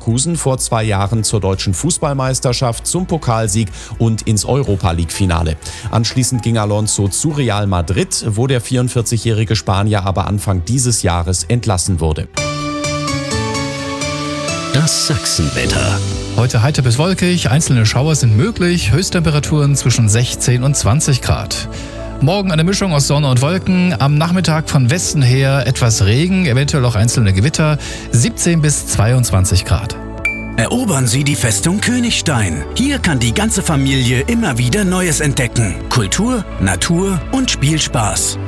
Leverkusen vor 2 Jahren zur deutschen Fußballmeisterschaft, zum Pokalsieg und ins Europa-League-Finale. Anschließend ging Alonso zu Real Madrid, wo der 44-jährige Spanier aber Anfang dieses Jahres entlassen wurde. Das Sachsenwetter. Heute heiter bis wolkig, einzelne Schauer sind möglich, Höchsttemperaturen zwischen 16 und 20 Grad. Morgen eine Mischung aus Sonne und Wolken, am Nachmittag von Westen her etwas Regen, eventuell auch einzelne Gewitter, 17 bis 22 Grad. Erobern Sie die Festung Königstein. Hier kann die ganze Familie immer wieder Neues entdecken. Kultur, Natur und Spielspaß.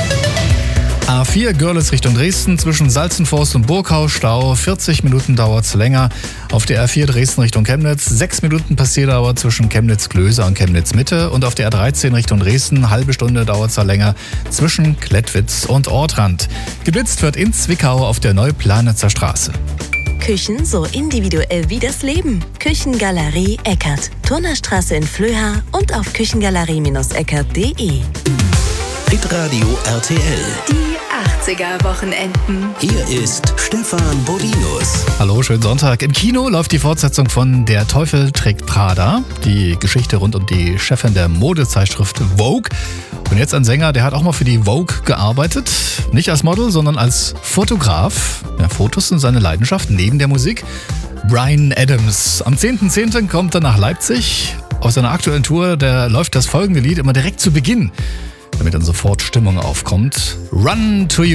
A4 Görlitz Richtung Dresden zwischen Salzenforst und Burghaus Stau, 40 Minuten dauert's länger. Auf der A4 Dresden Richtung Chemnitz 6 Minuten Passierdauer zwischen Chemnitz-Glöser und Chemnitz-Mitte und auf der A13 Richtung Dresden halbe Stunde dauert's da länger zwischen Klettwitz und Ortrand. Geblitzt wird in Zwickau auf der Neuplanitzer Straße. Küchen so individuell wie das Leben. Küchengalerie Eckert. Turnerstraße in Flöha und auf küchengalerie-eckert.de. Hitradio RTL. Die 80er-Wochenenden. Hier ist Stefan Bodinus. Hallo, schönen Sonntag. Im Kino läuft die Fortsetzung von Der Teufel trägt Prada, die Geschichte rund um die Chefin der Modezeitschrift Vogue. Und jetzt ein Sänger, der hat auch mal für die Vogue gearbeitet. Nicht als Model, sondern als Fotograf. Ja, Fotos sind seine Leidenschaft neben der Musik. Bryan Adams. Am 10.10. kommt er nach Leipzig. Auf seiner aktuellen Tour, da läuft das folgende Lied immer direkt zu Beginn, damit dann sofort Stimmung aufkommt. Run to You.